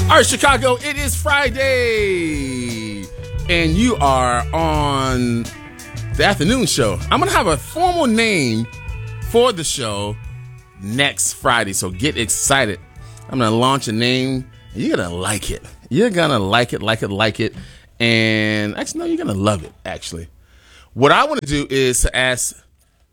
All right, Chicago, it is Friday, and you are on the afternoon show. I'm going to have a formal name for the show next Friday, so get excited. I'm going to launch a name, and you're going to like it. You're going to like it, and actually, no, you're going to love it, actually. What I want to do is to ask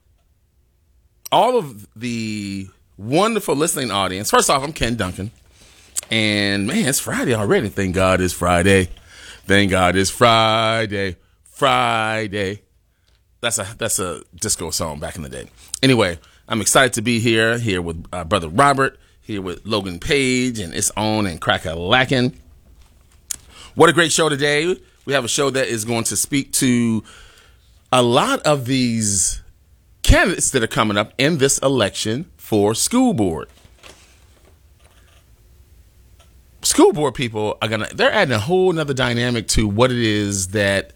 all of the wonderful listening audience. First off, I'm Ken Duncan. And man, it's Friday already. Thank God it's Friday. Thank God it's Friday. Friday. That's a disco song back in the day. Anyway, I'm excited to be here with Brother Robert, here with Logan Page, and It's On and Crack-a-Lackin'. What a great show today. We have a show that is going to speak to a lot of these candidates that are coming up in this election for school board. School board people they're adding a whole nother dynamic to what it is that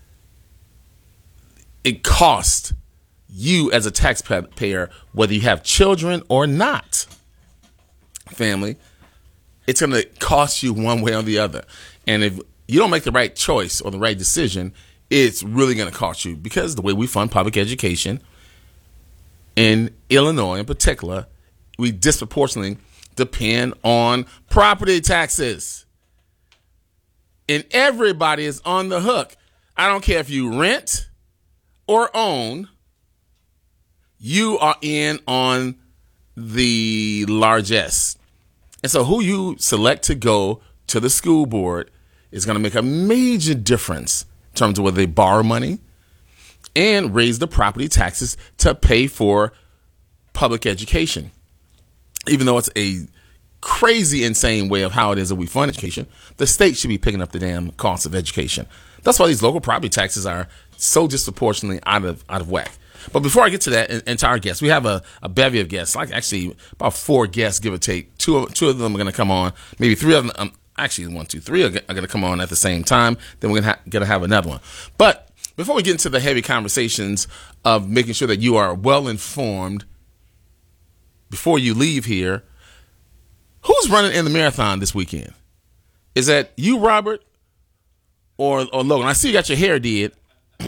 it costs you as a taxpayer, whether you have children or not. Family, it's going to cost you one way or the other. And if you don't make the right choice or the right decision, it's really going to cost you, because the way we fund public education in Illinois in particular, we disproportionately depend on property taxes. And everybody is on the hook. I don't care if you rent or own, you are in on the largesse. And so who you select to go to the school board is going to make a major difference in terms of whether they borrow money and raise the property taxes to pay for public education. Even though it's a crazy, insane way of how it is that we fund education, the state should be picking up the damn cost of education. That's why these local property taxes are so disproportionately out of whack. But before I get to that, and to our guests, we have a bevy of guests, like actually about 4 guests, give or take. Two of them are going to come on. Maybe 3 of them, actually 1, 2, 3 are going to come on at the same time. Then we're going to have another one. But before we get into the heavy conversations of making sure that you are well informed before you leave here, who's running in the marathon this weekend? Is that you, Robert, or Logan? I see you got your hair did. Lexi.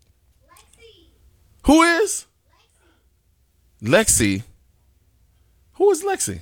Who is? Lexi. Who is Lexi?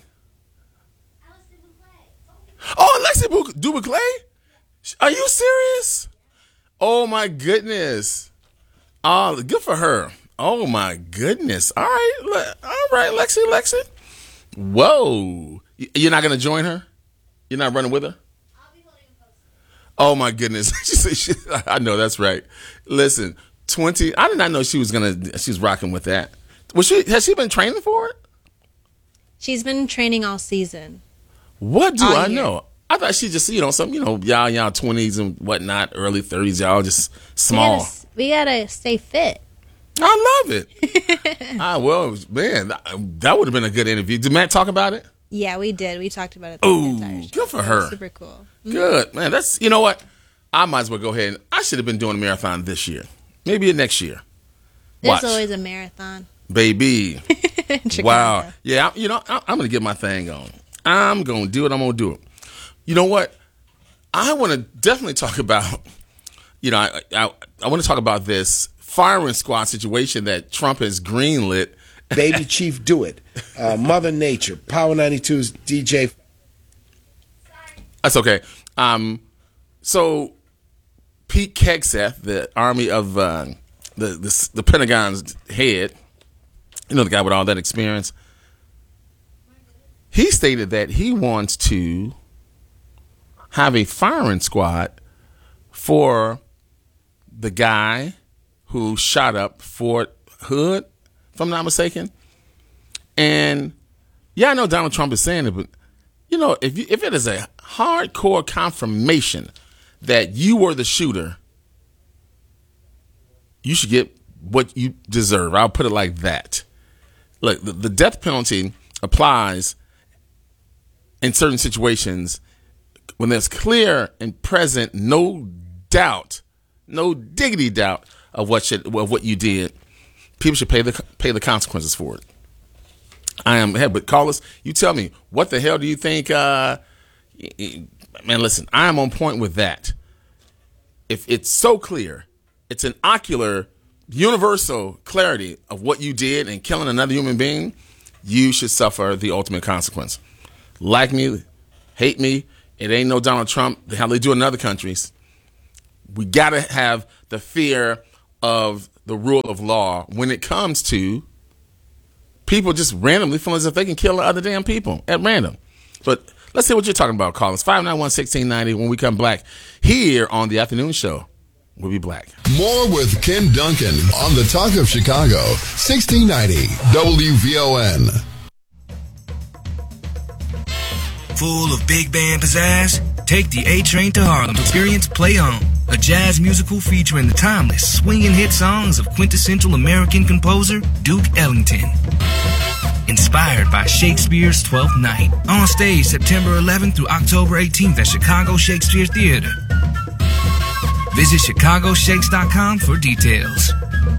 Oh, Lexi Dubuclay? Are you serious? Oh, my goodness. Oh, good for her. Oh, my goodness. All right, Lexi. Whoa. You're not going to join her? You're not running with her? I'll be holding a poster. Oh, my goodness. I know, that's right. Listen, 20. I did not know she was rocking with that. Has she been training for it? She's been training all season. What do I know? I thought she just, y'all 20s and whatnot, early 30s, y'all just small. We gotta stay fit. I love it. Well, man, that would have been a good interview. Did Matt talk about it? Yeah, we did. We talked about it. Oh, good for her. Super cool. Good, man. That's, you know what? I might as well go ahead. I should have been doing a marathon this year. Maybe next year. There's always a marathon. Baby. Wow. Yeah, I'm going to get my thing on. I'm going to do it. I'm going to do it. You know what? I want to definitely talk about, I want to talk about this firing squad situation that Trump has greenlit. Baby Chief, do it. Mother Nature, Power 92's DJ. That's okay. So Pete Hegseth, the Army of the Pentagon's head, the guy with all that experience, he stated that he wants to have a firing squad for the guy who shot up Fort Hood, if I'm not mistaken. And yeah, I know Donald Trump is saying it, but if it is a hardcore confirmation that you were the shooter, you should get what you deserve. I'll put it like that. Look, the death penalty applies in certain situations when there's clear and present no doubt, no diggity doubt of what you did. People should pay the consequences for it. But Carlos, you tell me, what the hell do you think? Man, listen, I'm on point with that. If it's so clear, it's an ocular, universal clarity of what you did in killing another human being, you should suffer the ultimate consequence. Like me, hate me, it ain't no Donald Trump, how they do in other countries. We got to have the fear of the rule of law when it comes to people just randomly feeling as if they can kill other damn people at random. But let's see what you're talking about, Collins. 591-1690 when we come back here on the afternoon show. We'll be black. More with Ken Duncan on the Talk of Chicago, 1690 WVON. Full of big band pizzazz? Take the A Train to Harlem experience Play On, a jazz musical featuring the timeless, swinging hit songs of quintessential American composer Duke Ellington. Inspired by Shakespeare's Twelfth Night. On stage September 11th through October 18th at Chicago Shakespeare Theater. Visit ChicagoShakes.com for details.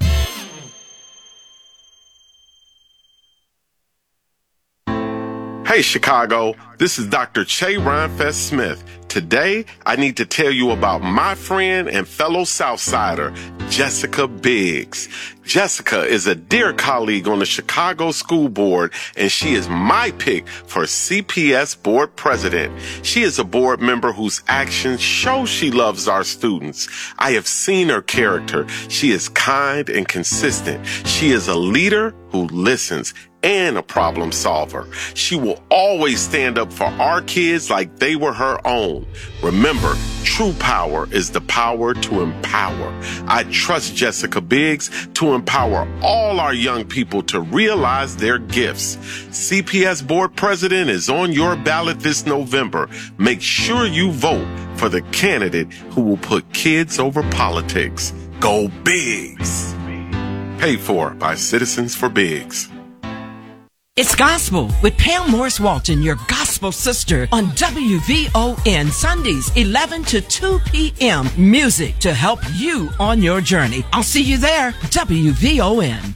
Hey Chicago, this is Dr. Che Rhinefest Smith. Today, I need to tell you about my friend and fellow Southsider, Jessica Biggs. Jessica is a dear colleague on the Chicago School Board, and she is my pick for CPS Board President. She is a board member whose actions show she loves our students. I have seen her character. She is kind and consistent. She is a leader who listens and a problem solver. She will always stand up for our kids like they were her own. Remember, true power is the power to empower. I trust Jessica Biggs to empower all our young people to realize their gifts. CPS Board President is on your ballot this November. Make sure you vote for the candidate who will put kids over politics. Go Biggs! Paid for by Citizens for Biggs. It's Gospel with Pam Morris Walton, your gospel sister, on WVON, Sundays, 11 to 2 p.m. Music to help you on your journey. I'll see you there, WVON.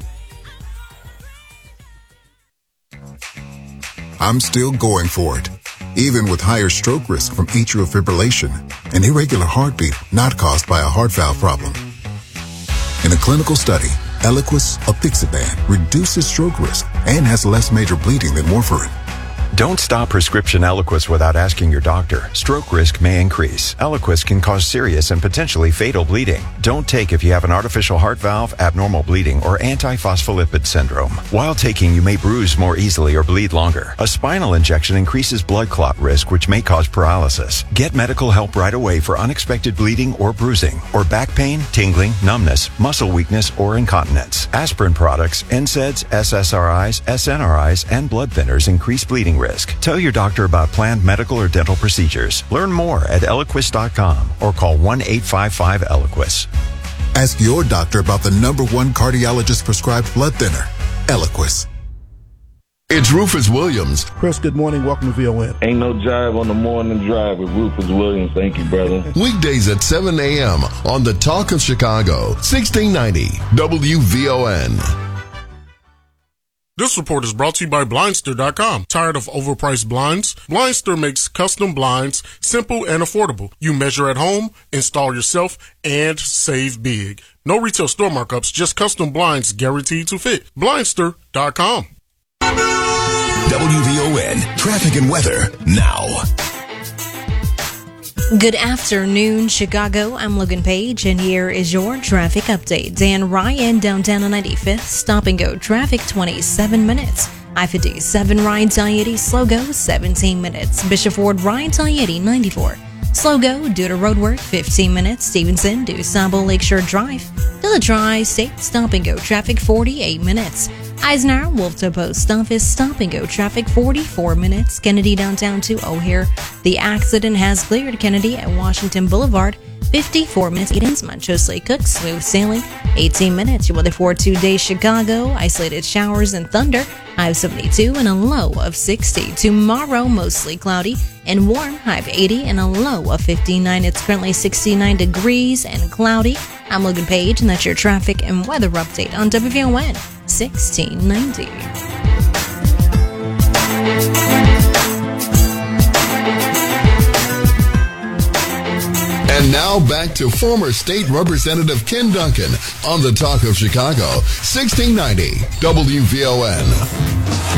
I'm still going for it, even with higher stroke risk from atrial fibrillation, an irregular heartbeat not caused by a heart valve problem. In a clinical study, Eliquis apixaban reduces stroke risk and has less major bleeding than warfarin. Don't stop prescription Eliquis without asking your doctor. Stroke risk may increase. Eliquis can cause serious and potentially fatal bleeding. Don't take if you have an artificial heart valve, abnormal bleeding, or antiphospholipid syndrome. While taking, you may bruise more easily or bleed longer. A spinal injection increases blood clot risk, which may cause paralysis. Get medical help right away for unexpected bleeding or bruising, or back pain, tingling, numbness, muscle weakness, or incontinence. Aspirin products, NSAIDs, SSRIs, SNRIs, and blood thinners increase bleeding risk. Tell your doctor about planned medical or dental procedures. Learn more at Eliquis.com or call 1-855-ELIQUIS. Ask your doctor about the #1 cardiologist prescribed blood thinner, Eliquis. It's Rufus Williams. Chris, good morning. Welcome to VON. Ain't no jive on the morning drive with Rufus Williams. Thank you, brother. Weekdays at 7 a.m. on the Talk of Chicago, 1690 WVON. This report is brought to you by Blindster.com. Tired of overpriced blinds? Blindster makes custom blinds simple and affordable. You measure at home, install yourself, and save big. No retail store markups, just custom blinds guaranteed to fit. Blindster.com. WVON, traffic and weather now. Good afternoon, Chicago. I'm Logan Page, and here is your traffic update. Dan Ryan, downtown on 95th, stop and go traffic 27 minutes. I-57 Ryan-Tayeti, slow go 17 minutes. Bishop Ford Ryan-Tayeti 94. Slow go due to roadwork 15 minutes. Stevenson to Sabo Lakeshore Drive. To the Tri-State, stop and go traffic 48 minutes. Eisenhower, Wolftown Post Office, stop and go traffic 44 minutes. Kennedy downtown to O'Hare. The accident has cleared Kennedy at Washington Boulevard. 54 minutes. Edens, Montrose Cook, smooth sailing. 18 minutes. Your weather for 2 days, Chicago. Isolated showers and thunder. High of 72 and a low of 60. Tomorrow, mostly cloudy and warm. High of 80 and a low of 59. It's currently 69 degrees and cloudy. I'm Logan Page, and that's your traffic and weather update on WVON 1690. And now back to former State Representative Ken Duncan on the Talk of Chicago, 1690 WVON.